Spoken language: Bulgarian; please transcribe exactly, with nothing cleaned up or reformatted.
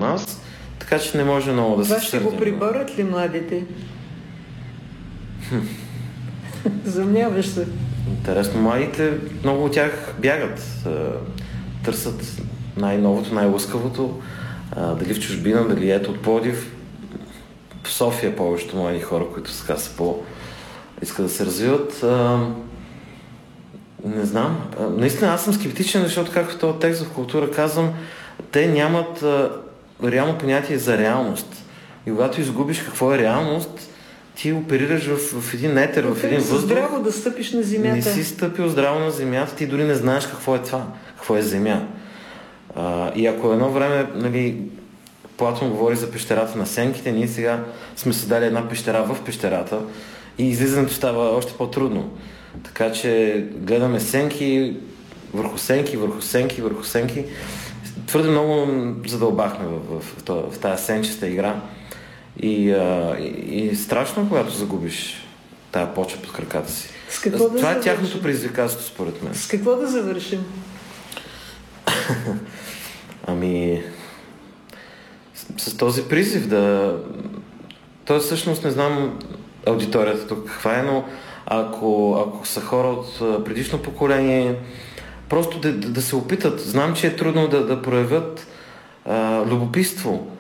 нас, така че не може много да се сърдим. Това ще го приборят ли младите? Замняваш се. Интересно, младите, много от тях бягат, търсят най-новото, най-лъскавото, дали в чужбина, дали ето от Пловдив. В София повечето млади хора, които сега са по... искат да се развиват. Не знам. Наистина аз съм скептичен, защото както в този текст в Култура казвам, те нямат реално понятие за реалност. И когато изгубиш какво е реалност, ти оперираш в, в един етер, в един въздух. Здраво да стъпиш на земята. Не си стъпил здраво на земята, ти дори не знаеш какво е това, какво е земя. А, и ако едно време, нали, Платон говори за пещерата на сенките, ние сега сме създали една пещера в пещерата и излизането става още по-трудно. Така че гледаме сенки, върху сенки, върху сенки, върху сенки. Твърде много задълбахме в, в, в, в тази сенчеста игра. И, а, и, и страшно, когато загубиш тая почва под краката си. С какво да Това завършим? Е тяхното предизвикателство, според мен. С какво да завършим? Ами... С, с този призив да... Той всъщност не знам аудиторията тук каква е, но ако, ако са хора от предишно поколение, просто да, да, да се опитат. Знам, че е трудно да, да проявят а, любопитство.